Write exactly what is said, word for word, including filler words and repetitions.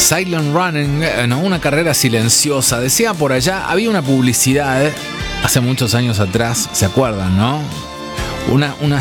Silent Running, ¿no? Una carrera silenciosa. Decía por allá, había una publicidad hace muchos años atrás, ¿se acuerdan, no? Una, una